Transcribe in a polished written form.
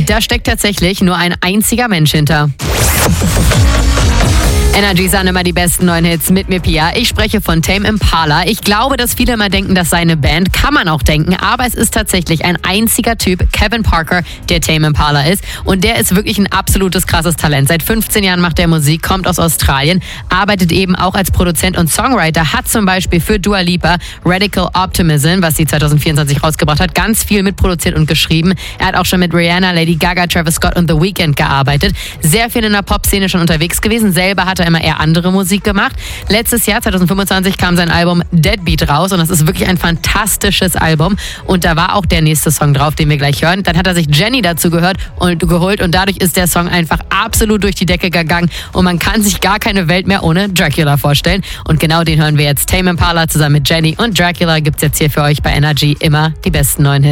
Da steckt tatsächlich nur ein einziger Mensch hinter. Energy Sun, immer die besten neuen Hits mit mir, Pia. Ich spreche von Tame Impala. Ich glaube, dass viele immer denken, das sei eine Band. Kann man auch denken, aber es ist tatsächlich ein einziger Typ, Kevin Parker, der Tame Impala ist. Und der ist wirklich ein absolutes krasses Talent. Seit 15 Jahren macht er Musik, kommt aus Australien, arbeitet eben auch als Produzent und Songwriter, hat zum Beispiel für Dua Lipa Radical Optimism, was sie 2024 rausgebracht hat, ganz viel mitproduziert und geschrieben. Er hat auch schon mit Rihanna, Lady Gaga, Travis Scott und The Weeknd gearbeitet. Sehr viel in der Pop-Szene schon unterwegs gewesen. Selber hat er immer eher andere Musik gemacht. Letztes Jahr, 2025, kam sein Album Deadbeat raus und das ist wirklich ein fantastisches Album. Und da war auch der nächste Song drauf, den wir gleich hören. Dann hat er sich Jenny dazu geholt und dadurch ist der Song einfach absolut durch die Decke gegangen und man kann sich gar keine Welt mehr ohne Dracula vorstellen. Und genau den hören wir jetzt. Tame Impala zusammen mit Jenny und Dracula gibt's jetzt hier für euch bei Energy. Immer die besten neuen Hits.